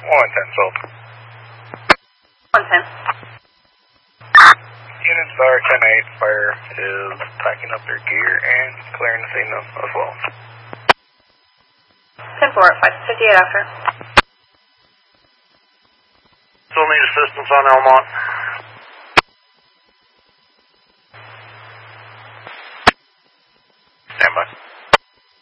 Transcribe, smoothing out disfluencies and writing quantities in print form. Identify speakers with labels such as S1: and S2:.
S1: 110 sold.
S2: 110.
S1: Units are 10-8. Fire is packing up their gear and clearing the scene as well.
S2: 10-4 at 558 after.
S3: Still need assistance on Elmont.
S1: Stand by.